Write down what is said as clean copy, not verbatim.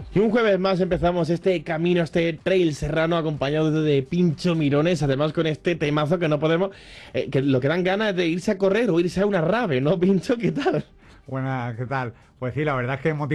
Y un jueves más empezamos este camino, este trail serrano acompañado de Pincho Mirones, además con este temazo que no podemos, que lo que dan ganas de irse a correr o irse a una rave, ¿no, Pincho? ¿Qué tal? Buenas, ¿qué tal? Pues sí, la verdad es que